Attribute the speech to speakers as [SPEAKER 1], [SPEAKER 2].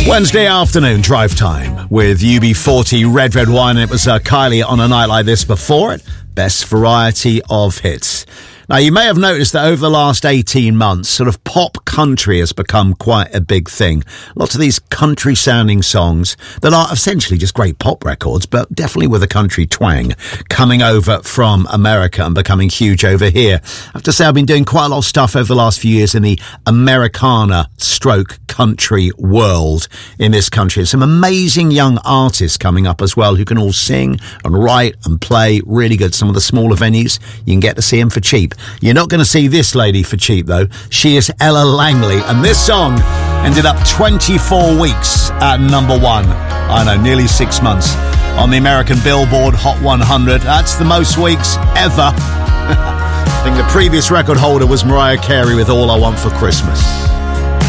[SPEAKER 1] Wednesday afternoon drive time with UB40 Red Wine. It was Kylie on a night like this before it. Best variety of hits. Now, you may have noticed that over the last 18 months, sort of pop country has become quite a big thing. Lots of these country-sounding songs that are essentially just great pop records, but definitely with a country twang, coming over from America and becoming huge over here. I have to say, I've been doing quite a lot of stuff over the last few years in the Americana stroke country world in this country. And some amazing young artists coming up as well who can all sing and write and play really good. Some of the smaller venues, you can get to see them for cheap. You're not going to see this lady for cheap, though. She is Ella Langley, and this song ended up 24 weeks at number one. I know, nearly 6 months on the American Billboard Hot 100. That's the most weeks ever. I think the previous record holder was Mariah Carey with All I Want for Christmas.